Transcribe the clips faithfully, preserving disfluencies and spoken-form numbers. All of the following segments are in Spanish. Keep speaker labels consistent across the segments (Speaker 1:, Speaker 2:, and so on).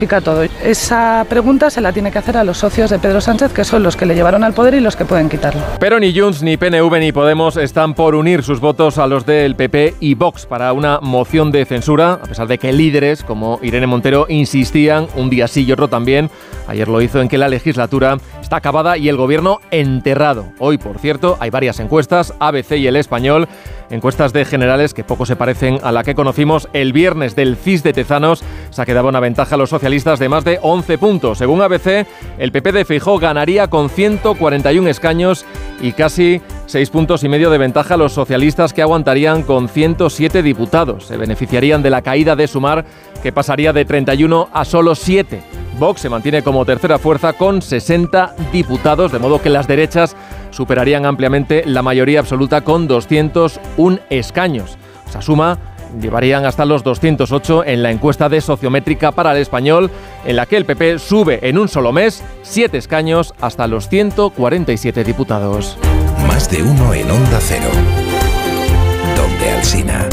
Speaker 1: Todo. Esa pregunta se la tiene que hacer a los socios de Pedro Sánchez, que son los que le llevaron al poder y los que pueden quitarlo.
Speaker 2: Pero ni Junts, ni P N V, ni Podemos están por unir sus votos a los del P P y Vox para una moción de censura, a pesar de que líderes como Irene Montero insistían un día sí y otro también. Ayer lo hizo en que la legislatura está acabada y el gobierno enterrado. Hoy, por cierto, hay varias encuestas, A B C y El Español, encuestas de generales que poco se parecen a la que conocimos el viernes del C I S de Tezanos. Se ha quedado una ventaja a los socialistas de más de once puntos. Según A B C, el P P de Feijóo ganaría con ciento cuarenta y uno escaños y casi seis puntos y medio de ventaja a los socialistas, que aguantarían con ciento siete diputados. Se beneficiarían de la caída de Sumar, que pasaría de treinta y uno a solo siete. Vox se mantiene como tercera fuerza con sesenta diputados, de modo que las derechas superarían ampliamente la mayoría absoluta con doscientos uno escaños. Esa suma llevarían hasta los doscientos ocho en la encuesta de Sociométrica para El Español, en la que el P P sube en un solo mes siete escaños hasta los ciento cuarenta y siete diputados.
Speaker 3: Más de uno en Onda Cero. Donde Alsina.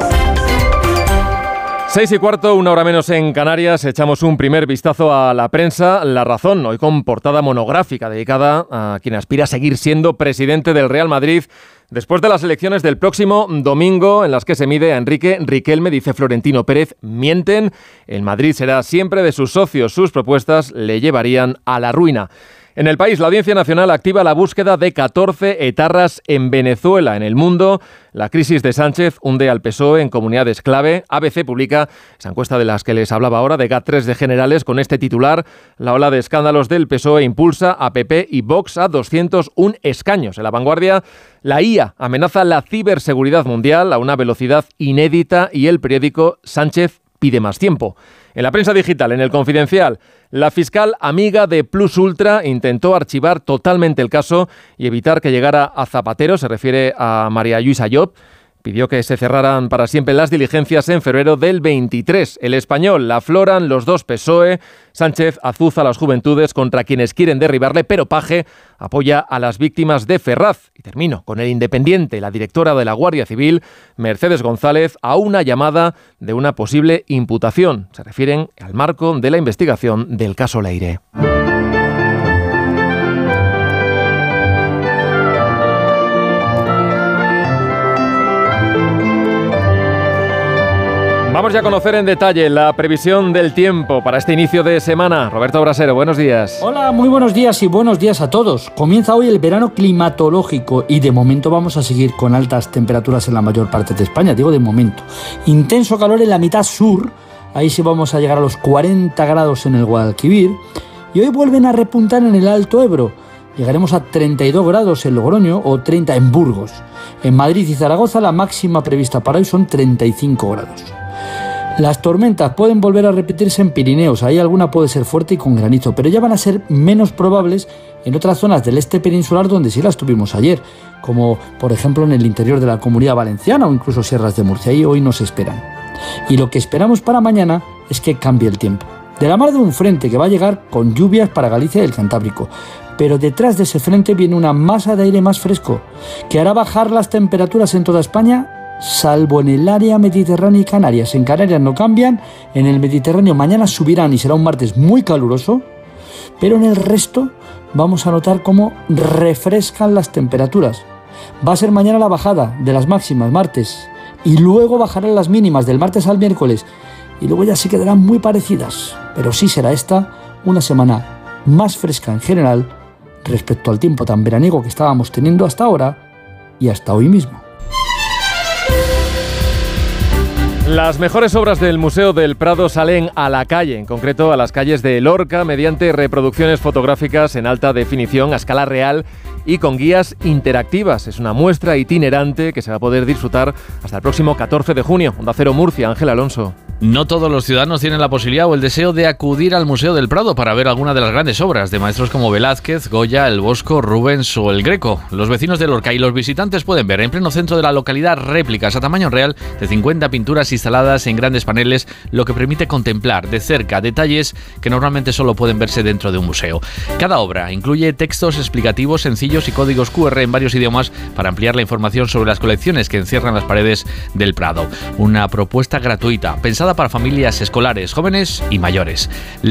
Speaker 2: Seis y cuarto, una hora menos en Canarias. Echamos un primer vistazo a la prensa. La Razón, hoy con portada monográfica dedicada a quien aspira a seguir siendo presidente del Real Madrid después de las elecciones del próximo domingo, en las que se mide a Enrique Riquelme. Dice Florentino Pérez: mienten, el Madrid será siempre de sus socios, sus propuestas le llevarían a la ruina. En El País, la Audiencia Nacional activa la búsqueda de catorce etarras en Venezuela. En El Mundo, la crisis de Sánchez hunde al P S O E en comunidades clave. A B C publica esa encuesta de las que les hablaba ahora, de G A T tres de generales, con este titular: la ola de escándalos del P S O E impulsa a P P y Vox a doscientos uno escaños. En La Vanguardia, la I A amenaza la ciberseguridad mundial a una velocidad inédita y el periódico Sánchez pide más tiempo. En la prensa digital, en El Confidencial, la fiscal amiga de Plus Ultra intentó archivar totalmente el caso y evitar que llegara a Zapatero. Se refiere a María Lluïsa Llop. Pidió que se cerraran para siempre las diligencias en febrero del veintitrés. El Español, la afloran los dos P S O E. Sánchez azuza a las juventudes contra quienes quieren derribarle, pero Paje apoya a las víctimas de Ferraz. Y termino con El Independiente. La directora de la Guardia Civil, Mercedes González, a una llamada de una posible imputación. Se refieren al marco de la investigación del caso Leire. Vamos ya a conocer en detalle la previsión del tiempo para este inicio de semana. Roberto Brasero, buenos días.
Speaker 4: Hola, muy buenos días y buenos días a todos. Comienza hoy el verano climatológico y de momento vamos a seguir con altas temperaturas en la mayor parte de España, digo de momento. Intenso calor en la mitad sur, ahí sí vamos a llegar a los cuarenta grados en el Guadalquivir, y hoy vuelven a repuntar en el Alto Ebro. Llegaremos a treinta y dos grados en Logroño o treinta en Burgos. En Madrid y Zaragoza la máxima prevista para hoy son treinta y cinco grados. Las tormentas pueden volver a repetirse en Pirineos, ahí alguna puede ser fuerte y con granizo, pero ya van a ser menos probables en otras zonas del este peninsular donde sí las tuvimos ayer, como por ejemplo en el interior de la Comunidad Valenciana o incluso sierras de Murcia, ahí hoy no se esperan. Y lo que esperamos para mañana es que cambie el tiempo. De la mano de un frente que va a llegar con lluvias para Galicia y el Cantábrico, pero detrás de ese frente viene una masa de aire más fresco que hará bajar las temperaturas en toda España, salvo en el área mediterránea y Canarias. En Canarias no cambian, en el Mediterráneo mañana subirán y será un martes muy caluroso, pero en el resto vamos a notar cómo refrescan las temperaturas. Va a ser mañana la bajada de las máximas, martes, y luego bajarán las mínimas del martes al miércoles, y luego ya se quedarán muy parecidas, pero sí será esta una semana más fresca en general respecto al tiempo tan veraniego que estábamos teniendo hasta ahora y hasta hoy mismo.
Speaker 2: Las mejores obras del Museo del Prado salen a la calle, en concreto a las calles de Lorca, mediante reproducciones fotográficas en alta definición a escala real y con guías interactivas. Es una muestra itinerante que se va a poder disfrutar hasta el próximo catorce de junio. Onda Cero Murcia, Ángel Alonso.
Speaker 5: No todos los ciudadanos tienen la posibilidad o el deseo de acudir al Museo del Prado para ver alguna de las grandes obras de maestros como Velázquez, Goya, El Bosco, Rubens o El Greco. Los vecinos de Lorca y los visitantes pueden ver en pleno centro de la localidad réplicas a tamaño real de cincuenta pinturas instaladas en grandes paneles, lo que permite contemplar de cerca detalles que normalmente solo pueden verse dentro de un museo. Cada obra incluye textos explicativos sencillos y códigos cu erre en varios idiomas para ampliar la información sobre las colecciones que encierran las paredes del Prado. Una propuesta gratuita, pensada para familias escolares, jóvenes y mayores.